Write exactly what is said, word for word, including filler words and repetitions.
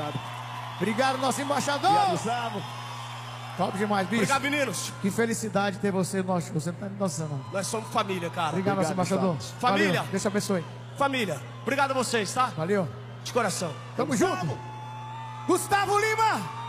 Obrigado. Obrigado, nosso embaixador. Obrigado, Gustavo. Top demais, bicho. Obrigado, meninos. Que felicidade ter você no nosso show. Você não tá me noção, não. Nós somos família, cara. Obrigado, nosso embaixador. Família. Valeu. Deus te abençoe. Família. Obrigado a vocês, tá? Valeu. De coração. Tamo junto. Gustavo Lima.